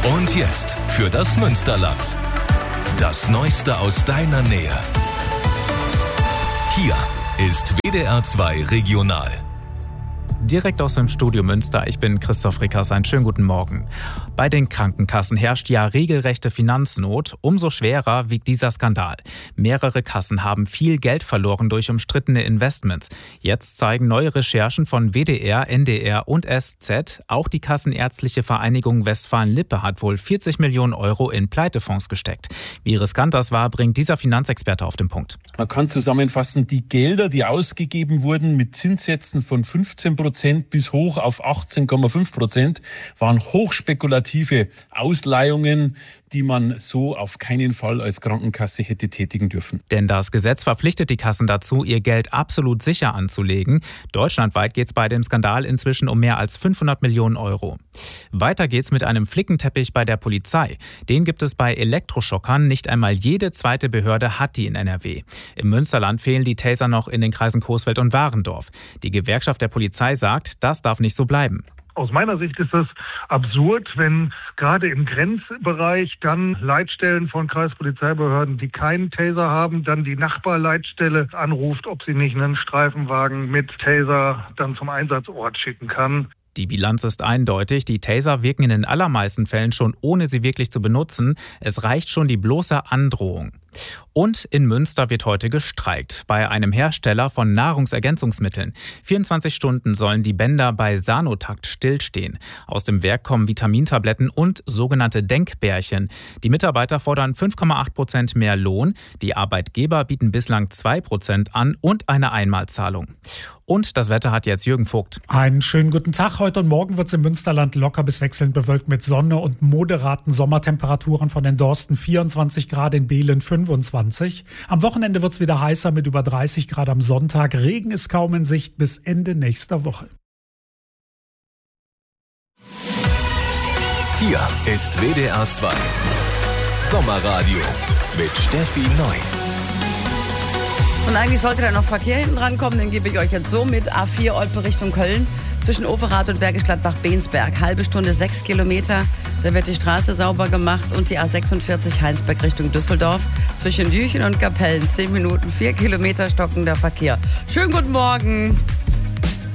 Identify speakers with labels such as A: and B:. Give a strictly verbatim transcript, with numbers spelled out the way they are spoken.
A: Und jetzt für das Münsterland. Das Neueste aus deiner Nähe. Hier ist W D R zwei Regional.
B: Direkt aus dem Studio Münster, ich bin Christoph Rickers, einen schönen guten Morgen. Bei den Krankenkassen herrscht ja regelrechte Finanznot. Umso schwerer wiegt dieser Skandal. Mehrere Kassen haben viel Geld verloren durch umstrittene Investments. Jetzt zeigen neue Recherchen von W D R, N D R und S Z, auch die Kassenärztliche Vereinigung Westfalen-Lippe hat wohl vierzig Millionen Euro in Pleitefonds gesteckt. Wie riskant das war, bringt dieser Finanzexperte auf den Punkt.
C: Man kann zusammenfassen, die Gelder, die ausgegeben wurden mit Zinssätzen von fünfzehn Prozent bis hoch auf achtzehn Komma fünf Prozent, waren hochspekulative Ausleihungen, die man so auf keinen Fall als Krankenkasse hätte tätigen dürfen.
B: Denn das Gesetz verpflichtet die Kassen dazu, ihr Geld absolut sicher anzulegen. Deutschlandweit geht es bei dem Skandal inzwischen um mehr als fünfhundert Millionen Euro. Weiter geht's mit einem Flickenteppich bei der Polizei. Den gibt es bei Elektroschockern. Nicht einmal jede zweite Behörde hat die in N R W. Im Münsterland fehlen die Taser noch in den Kreisen Coesfeld und Warendorf. Die Gewerkschaft der Polizei sagt, das darf nicht so bleiben.
D: Aus meiner Sicht ist das absurd, wenn gerade im Grenzbereich dann Leitstellen von Kreispolizeibehörden, die keinen Taser haben, dann die Nachbarleitstelle anruft, ob sie nicht einen Streifenwagen mit Taser dann zum Einsatzort schicken kann.
B: Die Bilanz ist eindeutig. Die Taser wirken in den allermeisten Fällen schon, ohne sie wirklich zu benutzen. Es reicht schon die bloße Androhung. Und in Münster wird heute gestreikt bei einem Hersteller von Nahrungsergänzungsmitteln. vierundzwanzig Stunden sollen die Bänder bei Sanotakt stillstehen. Aus dem Werk kommen Vitamintabletten und sogenannte Denkbärchen. Die Mitarbeiter fordern fünf Komma acht Prozent mehr Lohn. Die Arbeitgeber bieten bislang zwei Prozent an und eine Einmalzahlung. Und das Wetter hat jetzt Jürgen Vogt.
E: Einen schönen guten Tag. Heute und morgen wird es im Münsterland locker bis wechselnd bewölkt mit Sonne und moderaten Sommertemperaturen von den Dorsten vierundzwanzig Grad, in Behlen fünfundzwanzig. Am Wochenende wird es wieder heißer mit über dreißig Grad am Sonntag. Regen ist kaum in Sicht bis Ende nächster Woche.
A: Hier ist W D R zwei Sommerradio mit Steffi Neu.
F: Und eigentlich sollte da noch Verkehr hinten dran kommen, den gebe ich euch jetzt so mit. A vier Olpe Richtung Köln, zwischen Overath und Bergisch Gladbach-Bensberg. Halbe Stunde, sechs Kilometer. Da wird die Straße sauber gemacht. Und die A sechsundvierzig Heinsberg Richtung Düsseldorf. Zwischen Jüchen und Kapellen, zehn Minuten, vier Kilometer stockender Verkehr. Schönen guten Morgen.